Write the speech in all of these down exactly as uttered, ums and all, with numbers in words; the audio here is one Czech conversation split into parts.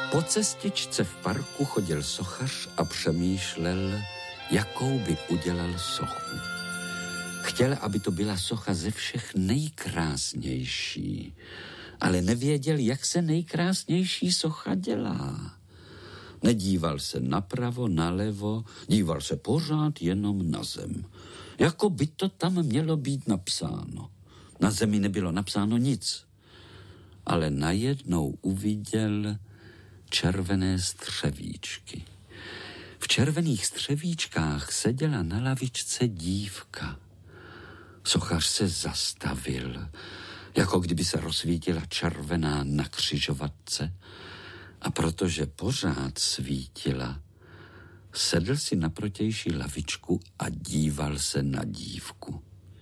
Po cestičce v parku chodil sochař a přemýšlel, jakou by udělal sochu. Chtěl, aby to byla socha ze všech nejkrásnější, ale nevěděl, jak se nejkrásnější socha dělá. Nedíval se napravo, nalevo, díval se pořád jenom na zem. Jako by to tam mělo být napsáno. Na zemi nebylo napsáno nic, ale najednou uviděl červené střevíčky. V červených střevíčkách seděla na lavičce dívka. Sochař se zastavil, jako kdyby se rozsvítila červená na křižovatce, a protože pořád svítila, sedl si na protější lavičku a díval se na dívku.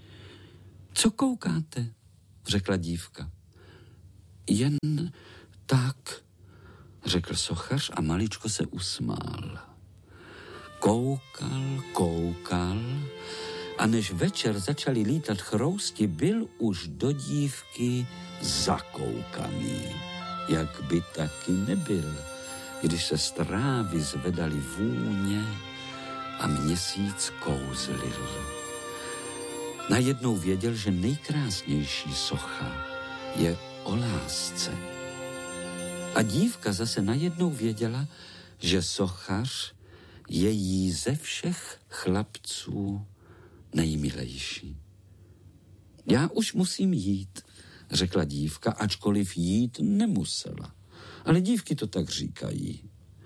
Co koukáte? Řekla dívka. Jen tak, řekl sochař a maličko se usmál. Koukal, koukal a než večer začali lítat chrousti, byl už do dívky zakoukaný, jak by taky nebyl, když se z trávy zvedaly vůně a měsíc kouzlil. Najednou věděl, že nejkrásnější socha je o lásce. A dívka zase najednou věděla, že sochař je jí ze všech chlapců nejmilejší. Já už musím jít, řekla dívka, ačkoliv jít nemusela. Ale dívky to tak říkají.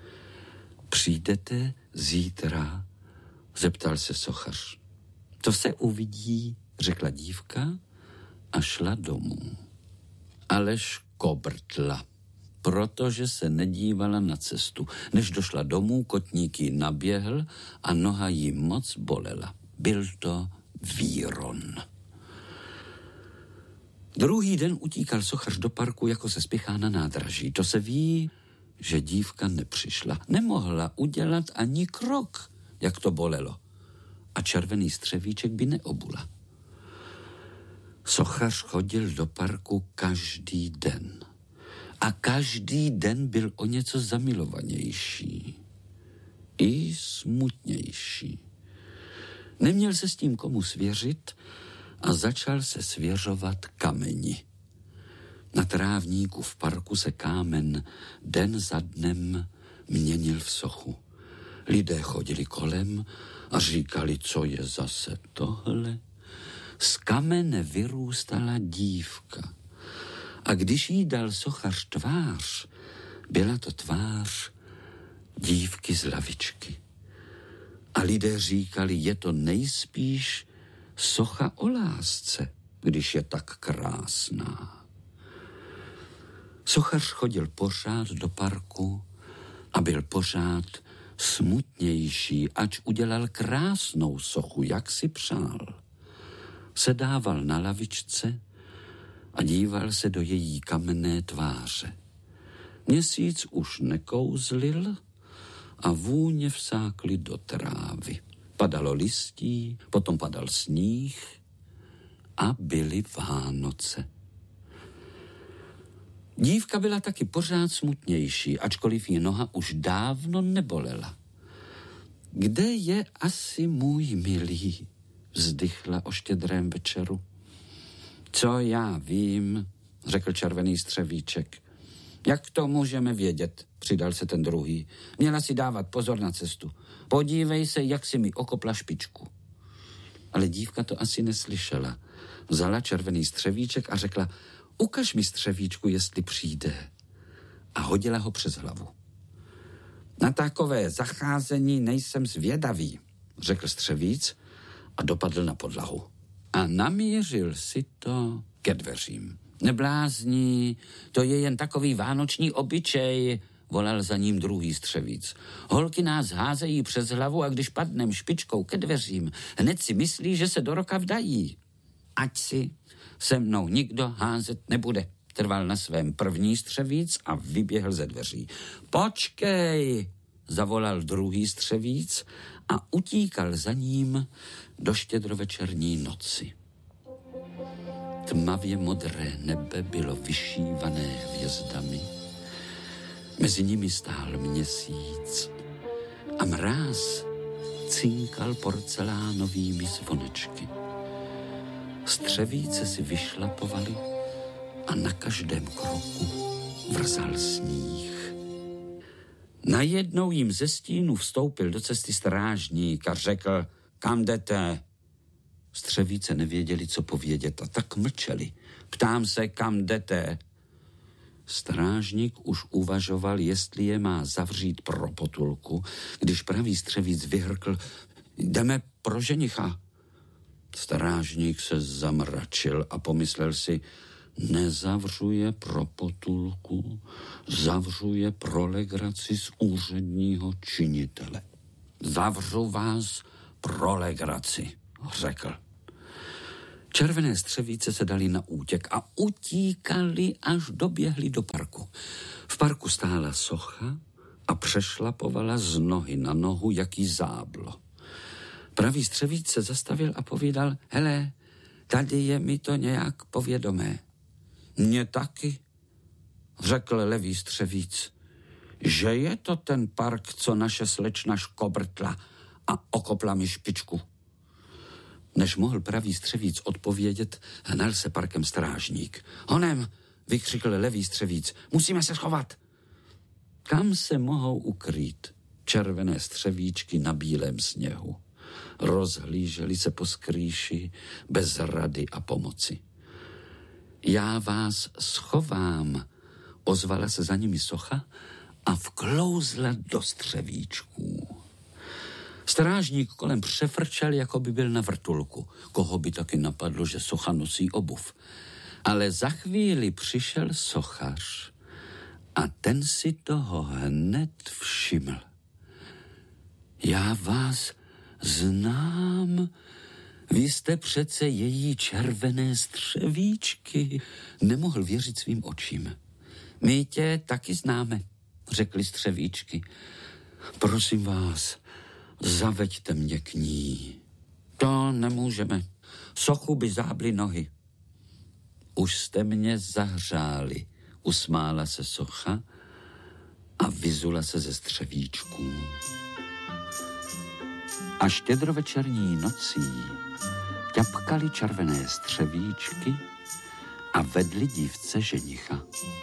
Přijdete zítra? Zeptal se sochař. To se uvidí, řekla dívka a šla domů. Alež kobrtla, protože se nedívala na cestu. Než došla domů, kotník jí naběhl a noha jí moc bolela. Byl to víron. Druhý den utíkal sochař do parku, jako se spěchá na nádraží. To se ví, že dívka nepřišla. Nemohla udělat ani krok, jak to bolelo. A červený střevíček by neobula. Sochař chodil do parku každý den. A každý den byl o něco zamilovanější. I smutnější. Neměl se s tím komu svěřit a začal se svěřovat kameni. Na trávníku v parku se kámen den za dnem měnil v sochu. Lidé chodili kolem a říkali, co je zase tohle. Z kamene vyrůstala dívka. A když jí dal sochař tvář, byla to tvář dívky z lavičky. A lidé říkali, je to nejspíš socha o lásce, když je tak krásná. Sochař chodil pořád do parku a byl pořád smutnější, ač udělal krásnou sochu, jak si přál. Sedával na lavičce a díval se do její kamenné tváře. Měsíc už nekouzlil a vůně vsákly do trávy. Padalo listí, potom padal sníh a byly Vánoce. Dívka byla taky pořád smutnější, ačkoliv jí noha už dávno nebolela. Kde je asi můj milý? Vzdychla o štědrém večeru. Co já vím, řekl červený střevíček. Jak to můžeme vědět, přidal se ten druhý. Měla si dávat pozor na cestu. Podívej se, jak si mi okopla špičku. Ale dívka to asi neslyšela. Vzala červený střevíček a řekla, ukaž mi střevíčku, jestli přijde. A hodila ho přes hlavu. Na takové zacházení nejsem zvědavý, řekl střevíc a dopadl na podlahu. A namířil si to ke dveřím. Neblázní, to je jen takový vánoční obyčej, volal za ním druhý střevíc. Holky nás házejí přes hlavu a když padnem špičkou ke dveřím, hned si myslí, že se do roka vdají. Ať si se mnou nikdo házet nebude, trval na svém první střevíc a vyběhl ze dveří. Počkej, zavolal druhý střevíc a utíkal za ním do štědrovečerní noci. Tmavě modré nebe bylo vyšívané hvězdami. Mezi nimi stál měsíc a mráz cinkal porcelánovými zvonečky. Střevíce si vyšlapovali a na každém kroku vrzal sníh. Najednou jim ze stínu vstoupil do cesty strážník a řekl: kam jdete? Střevíce nevěděli, co povědět, a tak mlčeli. Ptám se, kam jdete? Strážník už uvažoval, jestli je má zavřít pro potulku, když pravý střevíc vyhrkl: jdeme pro ženicha. Strážník se zamračil a pomyslel si: nezavřu je pro potulku, zavřu je pro legraci z úředního činitele. Zavřu vás pro legraci, řekl. Červené střevíce se dali na útěk a utíkali, až doběhli do parku. V parku stála socha a přešlapovala z nohy na nohu, jaký záblo. Pravý střevíc se zastavil a povídal: hele, tady je mi to nějak povědomé. Mně taky, řekl levý střevíc, že je to ten park, co naše slečna škobrtla a okopla mi špičku. Než mohl pravý střevíc odpovědět, hnal se parkem strážník. Honem, vykřikl levý střevíc, musíme se schovat. Kam se mohou ukrýt červené střevíčky na bílém sněhu? Rozhlíželi se po skrýši bez rady a pomoci. Já vás schovám, ozvala se za nimi socha a vklouzla do střevíčků. Strážník kolem přefrčel, jako by byl na vrtulku. Koho by taky napadlo, že socha nosí obuv. Ale za chvíli přišel sochař a ten si toho hned všiml. Já vás znám, vy jste přece její červené střevíčky. Nemohl věřit svým očím. My tě taky známe, řekli střevíčky. Prosím vás, zaveďte mě k ní. To nemůžeme. Sochu by zábly nohy. Už jste mě zahřáli, usmála se socha a vyzula se ze střevíčků. A štědrovečerní nocí ťapkaly červené střevíčky a vedli dívce ženicha.